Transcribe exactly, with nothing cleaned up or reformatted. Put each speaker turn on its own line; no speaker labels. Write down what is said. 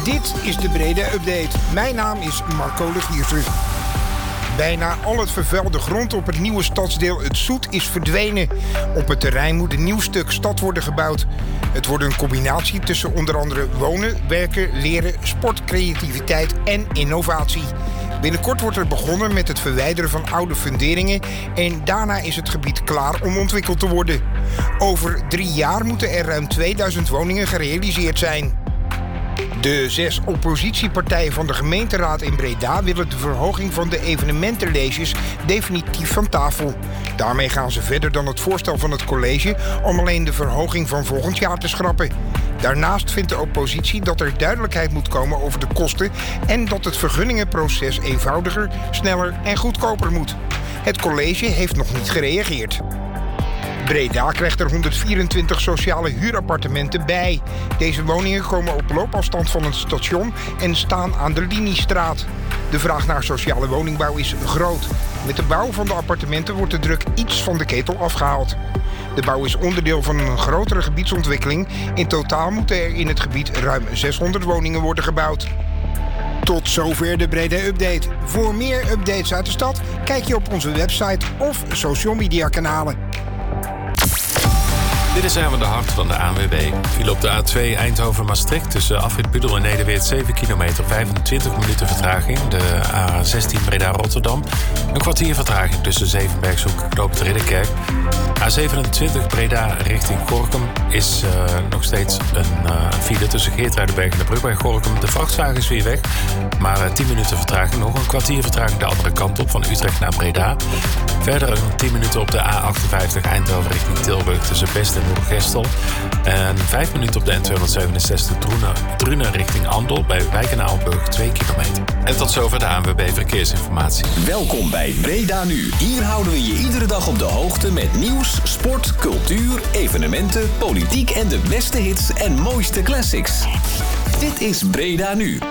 Dit is de Breda Update. Mijn naam is Marco de Giersen. Bijna al het vervuilde grond op het nieuwe stadsdeel Het Zoet is verdwenen. Op het terrein moet een nieuw stuk stad worden gebouwd. Het wordt een combinatie tussen onder andere wonen, werken, leren, sport, creativiteit en innovatie. Binnenkort wordt er begonnen met het verwijderen van oude funderingen en daarna is het gebied klaar om ontwikkeld te worden. Over drie jaar moeten er ruim tweeduizend woningen gerealiseerd zijn. De zes oppositiepartijen van de gemeenteraad in Breda willen de verhoging van de evenementenleges definitief van tafel. Daarmee gaan ze verder dan het voorstel van het college om alleen de verhoging van volgend jaar te schrappen. Daarnaast vindt de oppositie dat er duidelijkheid moet komen over de kosten en dat het vergunningenproces eenvoudiger, sneller en goedkoper moet. Het college heeft nog niet gereageerd. Breda krijgt er honderdvierentwintig sociale huurappartementen bij. Deze woningen komen op loopafstand van het station en staan aan de Liniestraat. De vraag naar sociale woningbouw is groot. Met de bouw van de appartementen wordt de druk iets van de ketel afgehaald. De bouw is onderdeel van een grotere gebiedsontwikkeling. In totaal moeten er in het gebied ruim zeshonderd woningen worden gebouwd. Tot zover de Breda Update. Voor meer updates uit de stad kijk je op onze website of social media kanalen.
Dit is even de hart van de A N W B. Viel op de A twee Eindhoven-Maastricht tussen Afrit Budel en Nederweert zeven kilometer, vijfentwintig minuten vertraging. De A zestien Breda-Rotterdam. Een kwartier vertraging tussen Zevenbergshoek en Knoop het Ridderkerk. A zevenentwintig Breda richting Gorinchem is uh, nog steeds een uh, file tussen Geertruidenberg en de brug bij Gorinchem. De vrachtwagen is weer weg, maar uh, tien minuten vertraging. Nog een kwartier vertraging de andere kant op, van Utrecht naar Breda. Verder een tien minuten op de A achtenvijftig Eindhoven richting Tilburg tussen Best en Moergestel. En vijf minuten op de N tweehonderdzevenenzestig Drunen, Drunen richting Andel bij Wijk en Aalburg twee kilometer. En tot zover de A N W B Verkeersinformatie.
Welkom bij Breda Nu. Hier houden we je iedere dag op de hoogte met nieuws, sport, cultuur, evenementen, politiek en de beste hits en mooiste classics. Dit is Breda Nu.